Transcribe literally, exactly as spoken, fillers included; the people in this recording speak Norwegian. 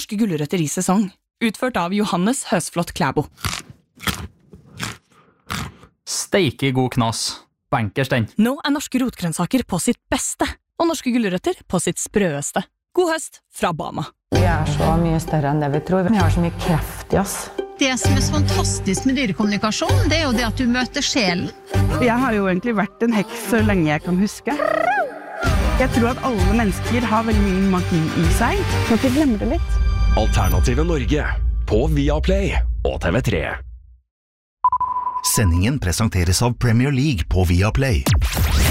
norske gulrøtter i sesong. Utført av Johannes Høsflot Klæbo. Steike god knas. Bankers den. Nå er norske rotgrønnsaker på sitt beste, og norske gulrøtter på sitt sprøeste. God høst fra Bama. Vi er så mye større enn det vi tror. Vi har så mye kreft i oss. Det som er så fantastisk med dyrekommunikasjon, det er jo det at du møter sjelen. Jeg har jo egentlig vært en heks så lenge jeg kan huske. Jeg tror at alle mennesker har veldig mye magi i seg, så vi glemmer det litt. Alternative Norge på Viaplay og T V tre. Sendingen presenteres av Premier League på Viaplay.